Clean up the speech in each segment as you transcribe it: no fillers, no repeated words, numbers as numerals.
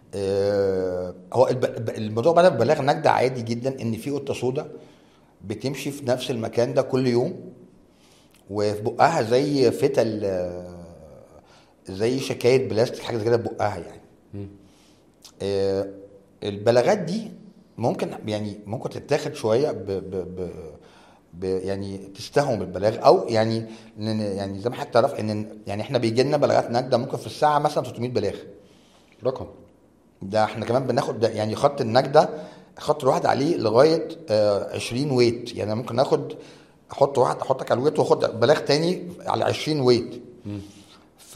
هو الموضوع بدأ ببلاغ نجدة عادي جدا، ان في قطه سودا بتمشي في نفس المكان ده كل يوم، وفي بقها زي فتل، زي شكاية بلاستيك حاجه زي كده بقها يعني. آه، البلاغات دي ممكن تتاخد شويه يعني تستهون بالبلاغ، او يعني يعني زي ما حضرتك تعرف ان يعني احنا بيجي لنا بلاغات نجده ممكن في الساعه مثلا 300 بلاغ. رقم. ده احنا كمان بناخد ده، يعني خط النجده خط الواحد عليه لغايه 20 ويت، يعني أنا ممكن اخد احطك على الويت واخد بلاغ تاني على 20 ويت. ف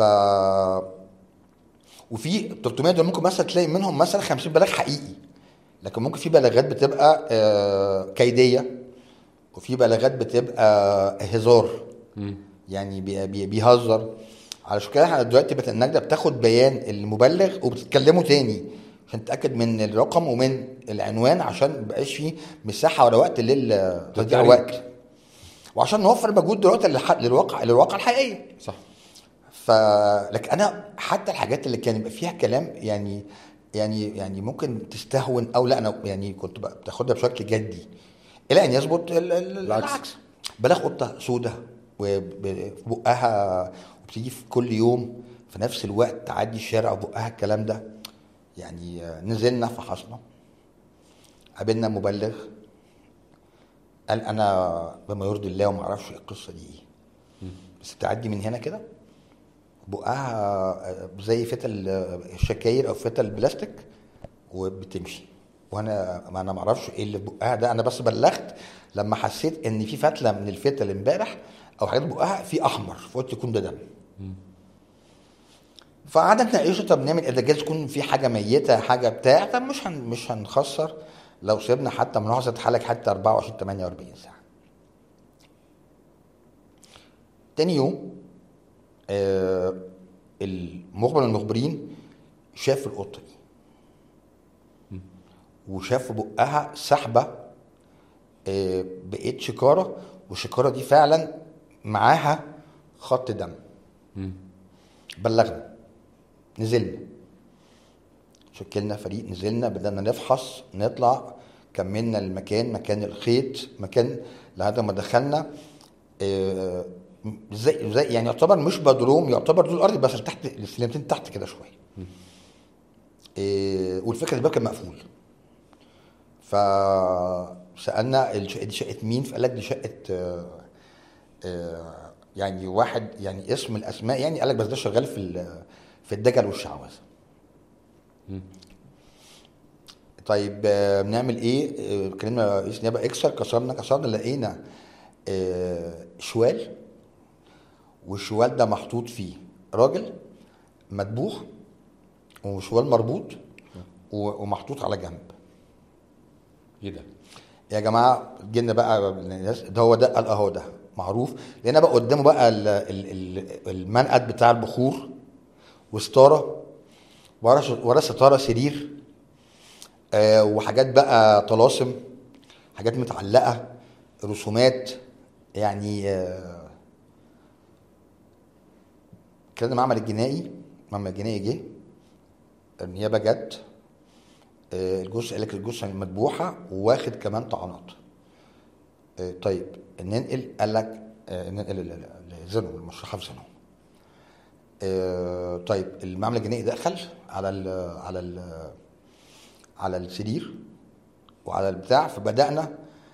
وفي 300 دول ممكن مثلا تلاقي منهم مثلا 50 بلاغ حقيقي، لكن ممكن في بلاغات بتبقى كيديه، وفي بلاغات بتبقى هزار، يعني بيهزر. علشان كده احنا دلوقتي بقت النجده بتاخد بيان المبلغ وبتتكلمه تاني عشان تتاكد من الرقم ومن العنوان، عشان مبقاش فيه مساحه ولا وقت تضييع وقت، وعشان نوفر مجهود دلوقتي للواقع الحقيقيه. صح. لكن انا حتى الحاجات اللي كان يبقى فيها كلام يعني ممكن تستهون، او لا انا يعني كنت بتاخدها بشكل جدي الى ان يثبت العكس. بلاغ قطه سودة وبقها وبتيجي في كل يوم في نفس الوقت تعدي الشارع وبقها الكلام ده. يعني نزلنا فحصنا، قابلنا مبلغ قال انا بما يرضي الله وما اعرفش القصه دي ايه، بس تعدي من هنا كده بقها زي فتل الشكاير او فتل البلاستيك وبتمشي، انا ما اعرفش ايه اللي بقها ده. انا بس بلغت لما حسيت ان في فتله من الفتل امبارح او حاجات بقها في احمر، فقلت يكون ده دم. فقعدنا نتناقش، طب نعمل اذا جاز يكون في حاجه ميته حاجه بتاع، طب مش هنخسر لو سيبنا حتى ملاحظه تتحلق حتى 24 48 ساعه. تاني يوم المخبر من المخبرين شاف القطه دي وشاف بقها سحبه بقيت شكاره، والشكاره دي فعلا معاها خط دم. بلغنا، نزلنا، شكلنا فريق، نزلنا بدأنا نفحص، نطلع، كملنا المكان، مكان الخيط، مكان لحد ما دخلنا زي يعني يعتبر مش بدروم، يعتبر دور الارض بس تحت السلمتين تحت كده شويه. والفكره الباب كان مقفول. فسالنا دي شقه مين؟ فقال لك دي شقه يعني واحد يعني اسم الاسماء، يعني قال لك بس ده شغال في الدجل والشعوذه. طيب بنعمل ايه؟ كلمنا رئيس نيابه اكسر، كسرنا لقينا شوال، والشوال ده محطوط فيه راجل مدبوح وشوال مربوط ومحطوط على جنب. ايه ده يا جماعه؟ جينا بقى الناس ده هو ده، قال اهو ده معروف. لقينا بقى قدامه بقى المنقد بتاع البخور وستاره، ورا ستاره سرير، وحاجات بقى طلاسم، حاجات متعلقه، رسومات، يعني كان المعمل الجنائي جه، النيابه جت، الجثه قال لك الجثه مذبوحه وواخد كمان طعنات. طيب ننقل، قال لك ننقل لزنو المشرحه في زنو. طيب المعمل الجنائي دخل على السرير وعلى البتاع، فبدانا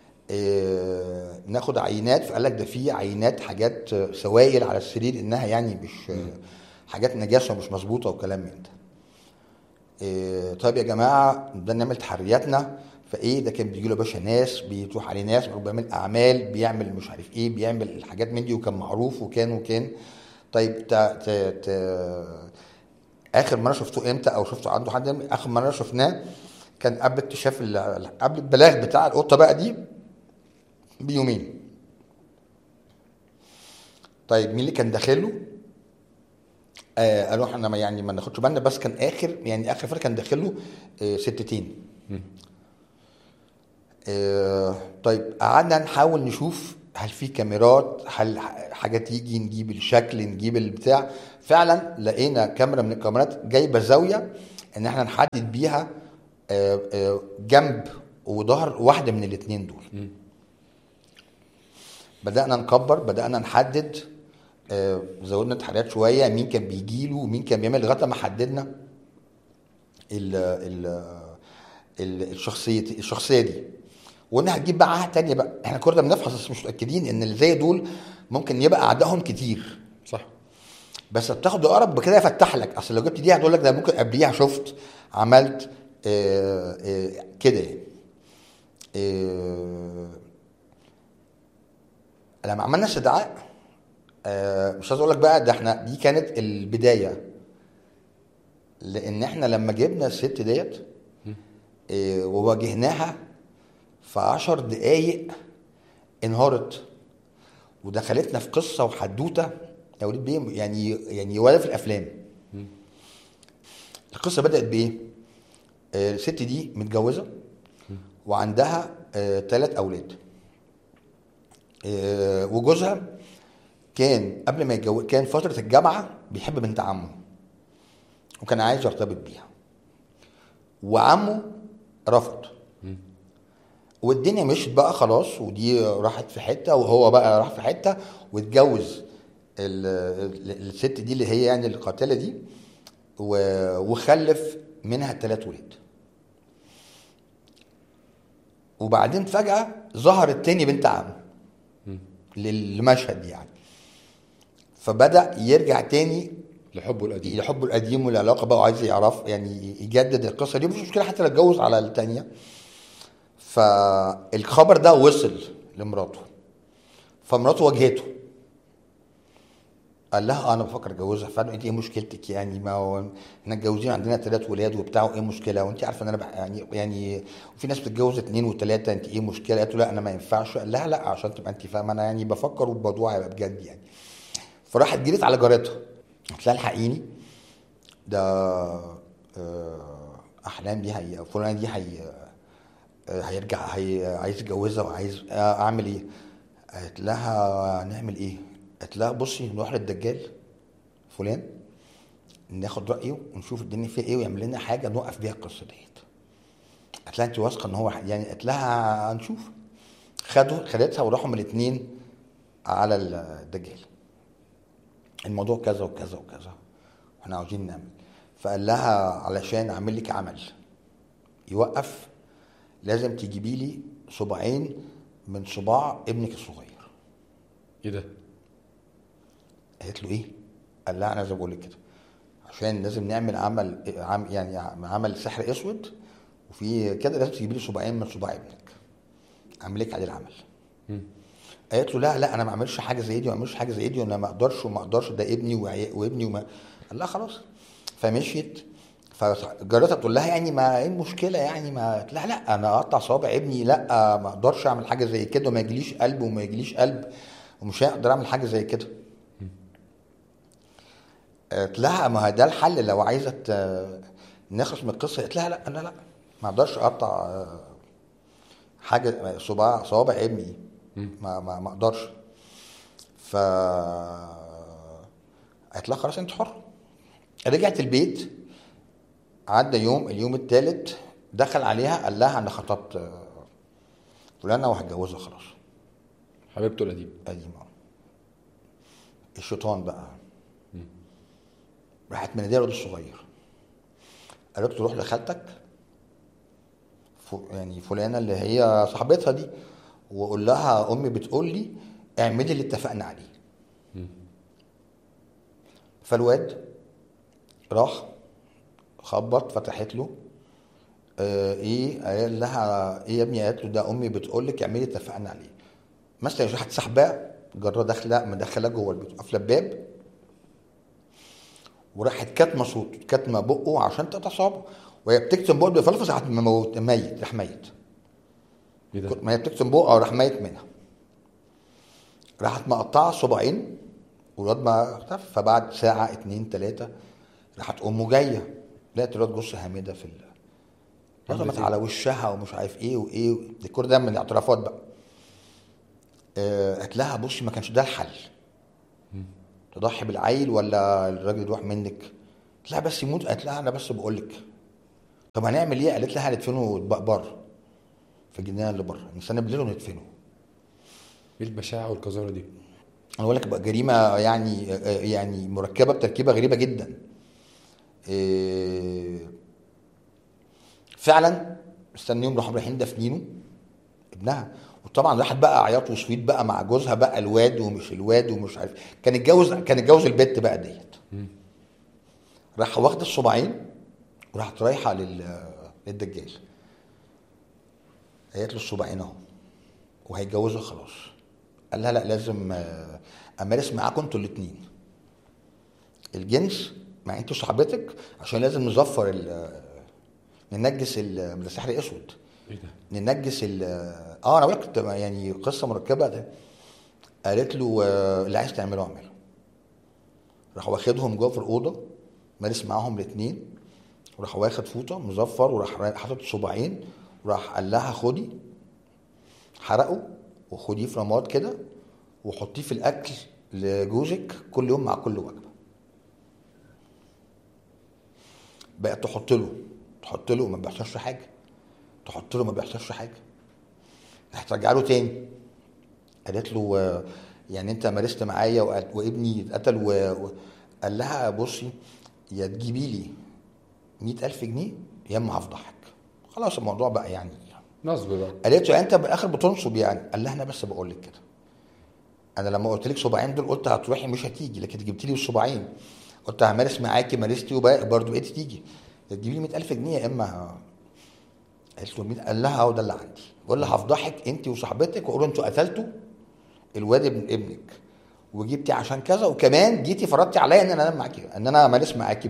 ناخد عينات، فقال لك ده في عينات حاجات سوائل على السرير، انها يعني مش حاجات نجاسه مش مظبوطه وكلام من ده. طيب يا جماعه ده نعمل تحرياتنا، فايه ده كان بيجي له باشا ناس بيتروح عليه ناس بيعمل اعمال، بيعمل مش عارف ايه، بيعمل الحاجات من دي، وكان معروف وكان. طيب اخر مره شفتوه امتى؟ او شفتوا عنده حد؟ اخر مره شفناه كان قبل اكتشاف قبل البلاغ بتاع القطه بقى دي بيومين. طيب مين اللي كان داخله؟ قالوا احنا يعني ما ناخدش بالنا، بس كان اخر فتره كان داخله ستتين. طيب قعدنا نحاول نشوف هل في كاميرات، هل حاجات تيجي نجيب الشكل، نجيب البتاع. فعلا لقينا كاميرا من الكاميرات جايبه زاويه ان احنا نحدد بيها جنب وظهر واحده من الاثنين دول. بدأنا نكبر، بدأنا نحدد، زودنا تحديات شويه، مين كان بيجي له ومين كان بيعمل، لغايه ما حددنا ال ال الشخصيه دي. وقلنا هتجيب بقى عاهه تانية بقى. احنا كنا بنفحص بس مش متاكدين ان اللي زي دول ممكن يبقى اعدائهم كتير. صح. بس بتاخد اقرب بكده يفتح لك. اصل لو جبت دي هتقول لك ده ممكن قبليها شفت عملت كده. لما عملنا استدعاء، مش عايز اقول لك بقى ده احنا دي كانت البدايه، لان احنا لما جبنا الست ديت وواجهناها في 10 دقايق انهارت ودخلتنا في قصه وحدوته يا وليد بيه، يعني ولا في الافلام. القصه بدات بايه؟ الست دي متجوزه وعندها 3 اولاد. وجوزها كان قبل ما يتجوز، كان فتره الجامعه بيحب بنت عمه وكان عايز يرتبط بيها، وعمه رفض. والدنيا مشت بقى خلاص، ودي راحت في حته وهو بقى راح في حته، واتجوز الست دي اللي هي يعني القاتله دي، وخلف منها 3 ولاد. وبعدين فجاه ظهرت تاني بنت عمه للمشهد يعني، فبدا يرجع تاني لحبه القديم والعلاقه بقى، وعايز يعرف يعني يجدد القصه دي. مش مشكله حتى لو اتجوز على الثانيه. فالخبر ده وصل لمراته، فمراته واجهته، قال لها انا بفكر اتجوزها. فقالوا انت ايه مشكلتك يعني؟ ما هو احنا متجوزين عندنا 3 ولاد وبتاع، ايه مشكله؟ وانت عارفه ان انا يعني وفي ناس بتتجوز 2 و3، انت ايه مشكله؟ قالت له لا انا ما ينفعش. قال لها لا عشان تبقى انت فاهمه انا يعني بفكر والموضوع هيبقى بجد يعني. فراحت جريت على جارتها قالت لها الحقيني، ده احلام دي هي فلان دي هيرجع عايز يتجوزها وعايز اعمل ايه؟ قالت لها نعمل ايه؟ قالت لها بصي نروح للدجال فلان ناخد رايه ونشوف الدنيا فيها ايه ويعمل لنا حاجه نوقف بيها القصه ديت. قالت لها انت واثقه ان هو يعني؟ قالت لها هنشوف. خدتها وراحوا من الاثنين على الدجال، الموضوع كذا وكذا وكذا واحنا عاوزين نعمل. فقال لها علشان اعمل لك عمل يوقف لازم تجيبي لي صباعين من صباع ابنك الصغير. ايه ده؟ قالت له ايه؟ قال لها انا زي ما بقول لك كده، عشان لازم نعمل يعني عمل سحر اسود، وفي كده لازم تجيبي لي صباعين من صباع ابنك اعمل لك عليه العمل. قالت له لا انا ما اعملش حاجه زي دي وما اعملش حاجه زي دي، وانا ما اقدرش ده ابني وابني قال لها خلاص. فمشيت. فجارتها بتقول لها يعني ما ايه المشكله يعني؟ ما لا انا اقطع صوابع ابني؟ لا ما اقدرش اعمل حاجه زي كده، وما يجيليش قلب وما يجيليش قلب ومش هقدر اعمل حاجه زي كده. قالت لها ما ده الحل لو عايزه نخلص من القصه. قالت لها لا انا لا ما اقدرش اقطع حاجه صوابع ابني، ما اقدرش. ف قالت لها خلاص انت حر. رجعت البيت، عدى اليوم الثالث دخل عليها قال لها انا خطبت فلانه وهتجوزها خلاص. حبيبته القديمه الشيطان بقى راحت مناديه الواد الصغير قالت له روح لخالتك يعني فلانه اللي هي صاحبتها دي وقول لها امي بتقول لي اعملي اللي اتفقنا عليه. فالواد راح خبط، فتحت له ايه؟ قال لها ايه يا ابني؟ قالت له ده امي بتقول لك اعملي اللي اتفقنا عليه. مثلا راحت سحباه جراه داخله مدخلاه جوه البيت، قافله الباب وراحت كاتمه بقه عشان تقطع صوابعه، وهي بتكتم بقه بفلفص راح ميت. راح ميت. ما هي بتكتم بقه راح ميت منها. راحت مقطعه صباعين والواد ما اختفى. فبعد ساعه 2 3 راحت امه جايه لقت الواد جثه هامده في رسمت على وشها ومش عارف ايه وايه. الكور ده من الاعترافات بقى. قالت لها بصي ما كانش ده الحل، تضحي بالعيل ولا الراجل يروح منك؟ قالت لها بس يموت. قالت لها انا بس بقول لك طب هنعمل ايه؟ قالت لي هندفنه بره في الجنينه اللي بره، نستنى بالليل وندفنه. ايه البشاعه والقذاره دي؟ انا بقول لك بقى جريمه يعني يعني مركبه بتركيبه غريبه جدا. إيه، فعلا استنيهم راحوا رايحين دافنينه ابنها. وطبعا راحت بقى عياط وصويت بقى مع جوزها بقى، الواد ومش الواد ومش عارف، كان اتجوز البت بقى ديت. راح واخد الصباعين وراحت رايحه للدجال، قالت له الصباعين اهو وهيتجوزها خلاص. قال لها لا، لازم امارس معاكم انتوا الاثنين الجنس مع انت وصاحبتك، عشان لازم نظفر ننجس ده سحر اسود. ايه ده؟ ننجس انا بقول لك يعني قصه مركبه ده. قالت له اللي عايز تعمله اعمله. راح واخدهم جوه في الاوضه، مارس معاهم الاثنين، وراح واخد فوطه مظفر وراح حاطط صباعين، وراح قال لها خدي حرقه وخديه في رماد كده وحطيه في الاكل لجوزك كل يوم مع كل وجبه. بقت تحط له ما بيحصلش حاجه، تحط له ما بيحصلش حاجه. هترجع له تاني. قالت له يعني انت مارست معايا وابني اتقتل قال لها بصي، يا تجيبي لي 100,000 جنيه يا اما هفضحك. خلاص الموضوع بقى يعني نصب بقى. قالت له يعني انت بالاخر بتنصب يعني؟ قال لها انا بس بقول لك كده، انا لما قلت لك صباعين دول قلت هتروحي مش هتيجي، لكن جبت لي الصباعين قلت همارس معاكي، مارستي وبرضه بقيتي تيجي. يا تجيبي لي 100,000 جنيه يا اما قالت له 100. قال لها هو ده اللي عندي، بقول لها هفضحك انت وصاحبتك واقول انتوا قتلتوا الواد ابنك وجبتي عشان كذا، وكمان جيتي فرضتي عليا ان انا انام معاكي، ان انا امارس معاكي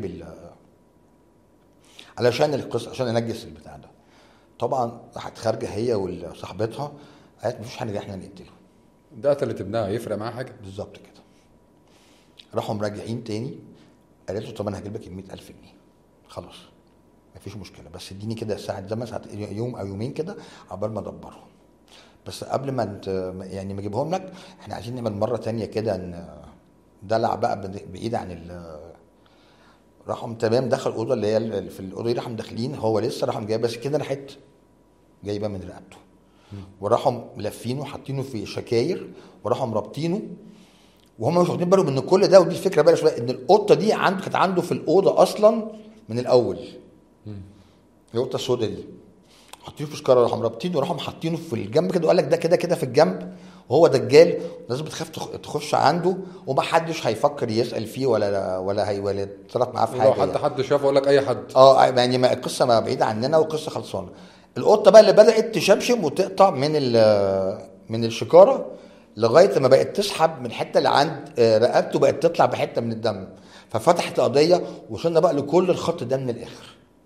علشان القصه، عشان انجس البتاع ده. طبعا راحت خارجه هي وصاحبتها قالت مفيش حاجه احنا نقتله. ده قتلت ابنها، يفرق معاها حاجه؟ بالظبط كده. راحوا مراجعين تاني. قالت له طب انا هجيب لك ال 100,000 جنيه خلاص مفيش مشكله، بس اديني كده ساعه زمن، ساعه يوم او يومين كده عقبال ما ادبرهم. بس قبل ما يعني ما اجيبهم لك احنا عايزين نعمل مره تانية كده دلع بقى بعيد عن راحوا تمام. دخل الاوضه اللي هي في الاوضه دي، راحوا داخلين هو لسه، راحوا جايب بس كده راحت جايبه من رقبته، وراحوا ملفينه وحاطينه في شكاير وراحوا مربطينه، وهم مش واخدين بالهم ان كل ده. ودي الفكره بقى شويه، ان القطه دي كانت عنده في الاوضه اصلا من الاول، القطه السوداء دي حاطينه في شكاره، راحوا مربطينه وراحوا حاطينه في الجنب كده، وقال لك ده كده كده في الجنب، وهو دجال الناس بتخاف تخش عنده، وما حدش هيفكر يسال فيه ولا يتصرف معاه في حاجه. لو حتى حد شافه اقول لك اي حد. يعني ما القصه ما بعيده عننا والقصه خلصانه. القطه بقى اللي بدات تشمشم وتقطع من الشكاره لغايه ما بقت تسحب من الحته اللي عند رقبته، بقت تطلع بحته من الدم، ففتحت القضيه. وصلنا بقى لكل الخط ده من الاخر.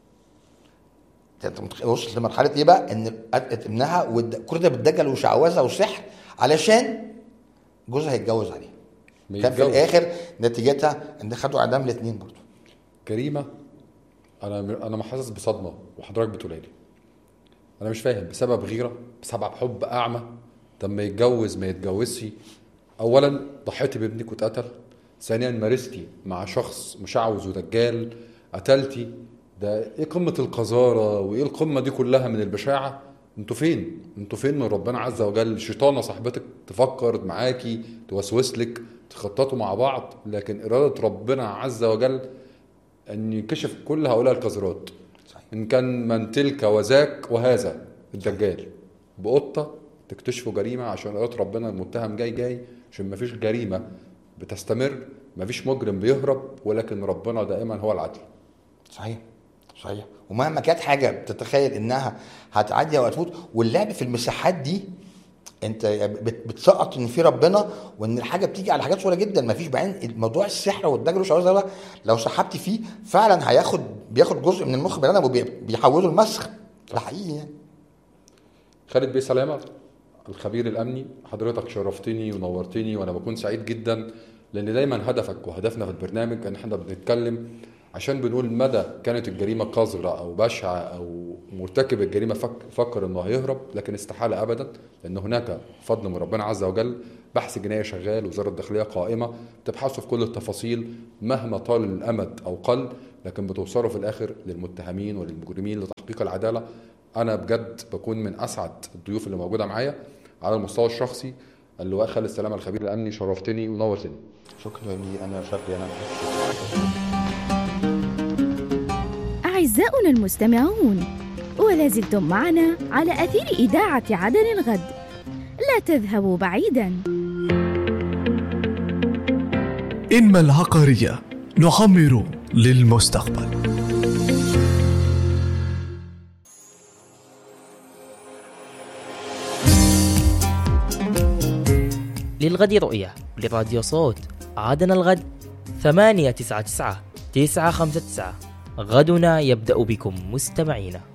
وصلت لمرحله ايه بقى؟ ان ابنها كل ده بالدجل وشعوذه وسحر علشان جوزها هيتجوز عليها. كان في الاخر نتيجتها ان خدوا اعدام الاثنين برضه. جريمه. انا حاسس بصدمه وحضرتك بتقولها لي. انا مش فاهم، بسبب غيره؟ بسبب حب اعمى؟ طب ما يتجوز ما يتجوزش. اولا ضحيتي بابنك واتقتل، ثانيا مارستي مع شخص مشعوذ ودجال قتلتي. ده ايه قمه القذاره وايه القمه دي كلها من البشاعه؟ انتوا فين من ربنا عز وجل؟ الشيطانه صاحبتك تفكر معاكي، توسوس لك، تخططوا مع بعض، لكن اراده ربنا عز وجل ان يكشف كل هؤلاء القذرات. ان كان من تلك وذاك وهذا الدجال بقطه تكتشفوا جريمه عشان اراده ربنا. المتهم جاي عشان مفيش جريمه بتستمر، مفيش مجرم بيهرب، ولكن ربنا دائما هو العدل. صحيح. ومهما كانت حاجه بتتخيل انها هتعدي او هتفوت، واللعب في المساحات دي انت بتسقط ان في ربنا، وان الحاجه بتيجي على حاجات صغيره جدا. مفيش بعدين موضوع السحر والدجل والشعوذه ده لو سحبت فيه فعلا بياخد جزء من المخ بني ادم وبيحوله المسخ. ده حقيقي يعني. خالد بيه سلامه الخبير الامني، حضرتك شرفتني ونورتني، وانا بكون سعيد جدا، لان دايما هدفك وهدفنا في البرنامج ان احنا بنتكلم عشان بنقول مدى كانت الجريمه قذره او بشعه او مرتكب الجريمه فكر انه هيهرب، لكن استحاله ابدا، لان هناك فضل من ربنا عز وجل. بحث جنائي شغال، وزاره الداخليه قائمه تبحثوا في كل التفاصيل، مهما طال الامد او قل لكن بتوصلوا في الاخر للمتهمين وللمجرمين لتحقيق العداله. انا بجد بكون من اسعد الضيوف اللي موجوده معايا على المستوى الشخصي. اللواء خالد سلامه الخبير الامني، شرفتني ونورتني. شكرا لي، انا شكري انا. أعزائنا المستمعون، ولا زلتم معنا على أثير إذاعة عدن الغد، لا تذهبوا بعيدا. إنما العقارية نعمر للمستقبل. للغد رؤية، لراديو صوت عدن الغد 899 959. غدنا يبدأ بكم مستمعينا.